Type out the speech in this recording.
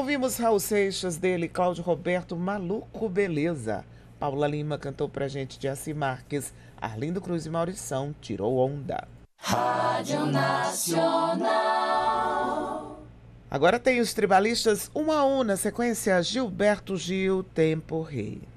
Ouvimos Raul Seixas, dele, Cláudio Roberto, Maluco Beleza. Paula Lima cantou pra gente de Assi Marques, Arlindo Cruz e Maurição, Tirou Onda. Rádio Nacional. Agora tem os tribalistas 1 a 1, na sequência Gilberto Gil, Tempo Rei.